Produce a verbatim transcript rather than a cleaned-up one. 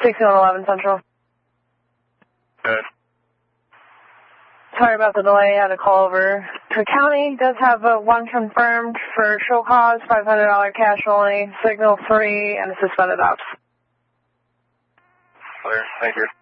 sixteen eleven Central. Good. Sorry about the delay. I had to call over. The county does have a one confirmed for show cause, five hundred dollars cash only, signal three, and a suspended ops. Clear. Thank you.